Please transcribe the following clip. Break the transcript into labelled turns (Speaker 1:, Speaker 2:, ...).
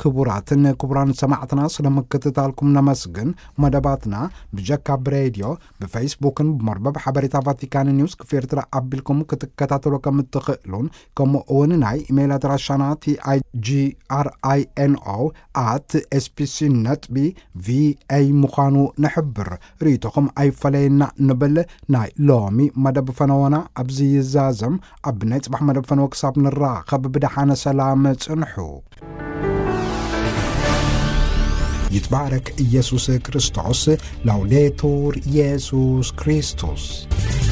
Speaker 1: ክቡራትን ክቡራን ሰማዕትና ስለመከታተልኩም ነመስግን መደባትና በጃካብ ሬዲዮ በፌስቡክን በመርበብ ሐበሬታ ቫቲካን ኒውስ ክፍርትራ አብልኩም ከተከታተሉ ከምትخلون comme ኦንናይ ኢሜል አድራሻና tigrino@spc.va ሙኻኑ ነሕብር ሪቶኹም ኣይፈለይና ንብል ናይ ሎሚ መደብ ፈነወና ኣብዚ ይዛዘም ኣብናይ ጽባሕ መደብ ፈነወ ክሳብ ንራኸብ ብድሓነ ሰላም ጽንሑ ይትባረክ ኢየሱስ ክርስቶስ ላውዴቱር ኢየሱስ ክርስቶስ